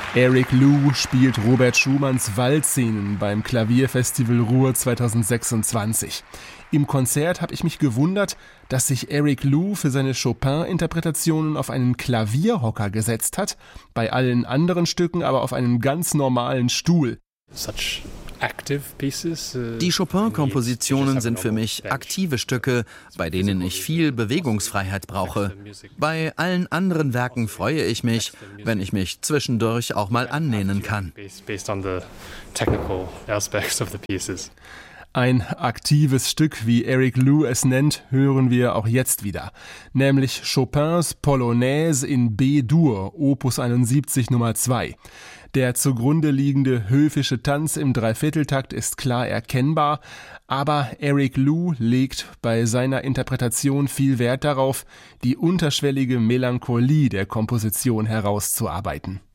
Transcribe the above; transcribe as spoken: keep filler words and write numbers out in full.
Eric Lou spielt Robert Schumanns Waldszenen beim Klavierfestival Ruhr zweitausendsechsundzwanzig. Im Konzert habe ich mich gewundert, dass sich Eric Lou für seine Chopin-Interpretationen auf einen Klavierhocker gesetzt hat, bei allen anderen Stücken aber auf einen ganz normalen Stuhl. Such Die Chopin-Kompositionen sind für mich aktive Stücke, bei denen ich viel Bewegungsfreiheit brauche. Bei allen anderen Werken freue ich mich, wenn ich mich zwischendurch auch mal anlehnen kann. Ein aktives Stück, wie Eric Lou es nennt, hören wir auch jetzt wieder. Nämlich Chopins Polonaise in B-Dur, Opus einundsiebzig Nummer zwei. Der zugrunde liegende höfische Tanz im Dreivierteltakt ist klar erkennbar, aber Eric Lou legt bei seiner Interpretation viel Wert darauf, die unterschwellige Melancholie der Komposition herauszuarbeiten.